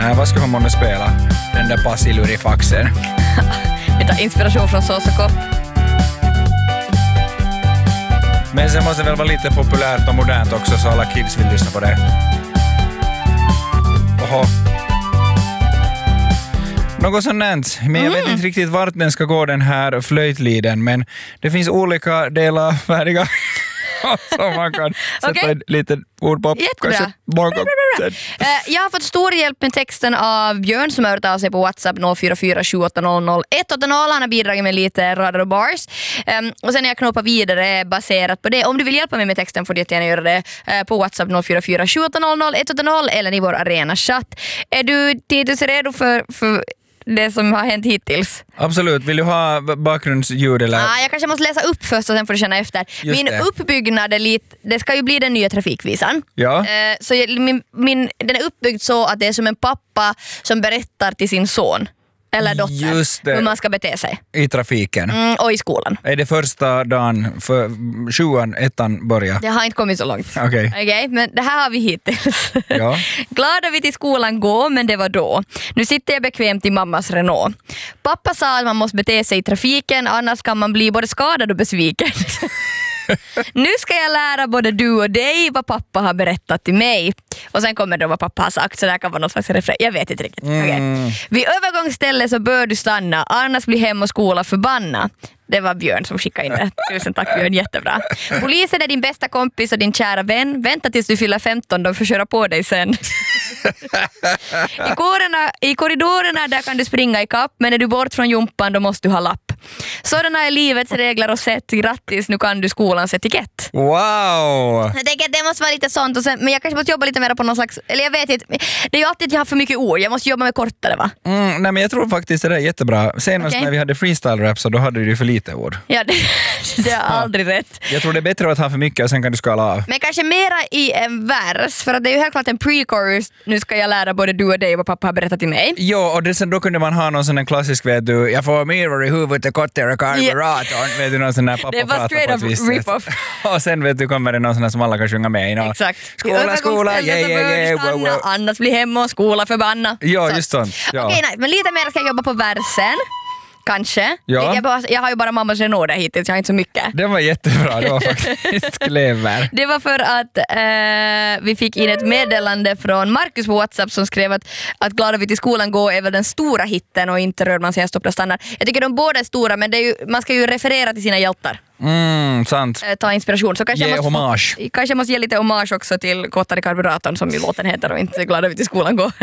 Vad ska man spela? Den där Basilurifaxen. Vi tar inspiration från Sås och Kopp. Men sen måste det väl vara lite populärt och modernt också så alla kids vill lyssna på det. Oho. Något sånt nämnt. Men jag vet inte riktigt vart den ska gå den här flöjtliden. Men det finns olika delar färdiga som man kan sätta lite ord på. Jättebra. Jag har fått stor hjälp med texten av Björn som har hört av sig på WhatsApp 044 780 180. Han har bidragit med lite rader och bars. Och sen när jag knoppar vidare baserat på det. Om du vill hjälpa mig med texten får du gärna göra det på WhatsApp 044 780 180 eller i vår arena-chatt. Är du Titus redo för det som har hänt hittills? Absolut. Vill du ha bakgrundsljud eller? Jag kanske måste läsa upp först och sen får du känna efter. Min uppbyggnad är lite, det ska ju bli den nya trafikvisan. Ja. Så den är uppbyggd så att det är som en pappa som berättar till sin son eller dotter hur man ska bete sig. I trafiken. Och i skolan. Är det första dagen för 7:an börjar? Det har inte kommit så långt. Okej. Men det här har vi hittills. Ja. Glada vi till skolan gå, men det var då. Nu sitter jag bekvämt i mammas Renault. Pappa sa att man måste bete sig i trafiken, annars kan man bli både skadad och besviken. Nu ska jag lära både du och dig vad pappa har berättat till mig. Och sen kommer det vad pappa har sagt, så det kan vara något slags refräng. Jag vet inte riktigt. Vid övergångsstället så bör du stanna, annars blir hem och skola förbanna. Det var Björn som skickade in det. Tusen tack Björn, jättebra. Polisen är din bästa kompis och din kära vän. Vänta tills du fyller 15, de får köra på dig sen. I korridorerna där kan du springa i kapp, men är du bort från jumpan då måste du ha lapp. Sådana är livets regler och sätt. Grattis, nu kan du skolans etikett. Wow! Jag tänker att det måste vara lite sånt och sen, men jag kanske måste jobba lite mer på någon slags, eller jag vet inte, det är ju alltid att jag har för mycket ord. Jag måste jobba med kortare, va? Nej, men jag tror faktiskt det är jättebra. Senast när vi hade freestyle rap så då hade du för lite ord. Ja, det är aldrig rätt. Jag tror det är bättre att ha för mycket och sen kan du skala av. Men kanske mera i en vers, för att det är ju helt klart en pre-chorus. Nu ska jag lära både du och dig vad pappa har berättat till mig. Jo, och då kunde man ha någon sån här klassisk, vet du, jag får mirror i huvudet, kotter och karburatorn. Vet du, någon sån här pappa det var straight up rip-off. Och sen vet du, kommer det någon sån här som alla kan sjunga med i. Exakt. Skola, yeah. Annars blir hem och skola förbanna. Ja, just sånt. Ja. Okej, nej, men lite mer ska jag jobba på versen. Kanske. Ja. Jag har ju bara mammas Renault där hittills, jag har inte så mycket. Det var jättebra, det var faktiskt clever. Det var för att vi fick in ett meddelande från Marcus på WhatsApp som skrev att Glada vi till skolan går är väl den stora hitten och inte rör man sig stopp och stannar. Jag tycker de båda är stora, men det är ju, man ska ju referera till sina hjältar. Sant. Ta inspiration. Så kanske hommage. Kanske måste ge lite hommage också till Kottar i karburatorn som ju låten heter och inte Glada vi till skolan går.